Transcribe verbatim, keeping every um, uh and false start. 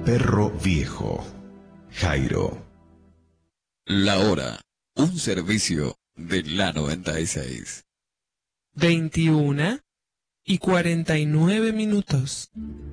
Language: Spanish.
Perro Viejo, Jairo. La hora, un servicio de la noventa y seis. veintiuna y cuarenta y nueve minutos.